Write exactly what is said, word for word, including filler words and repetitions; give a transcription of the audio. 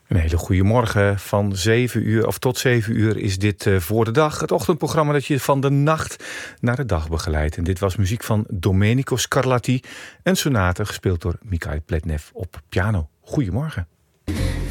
Een hele goede morgen. Van zeven uur of tot zeven uur is dit uh, voor de dag. Het ochtendprogramma dat je van de nacht naar de dag begeleidt. En dit was muziek van Domenico Scarlatti. En sonate gespeeld door Mikhail Pletnev op piano. Goedemorgen.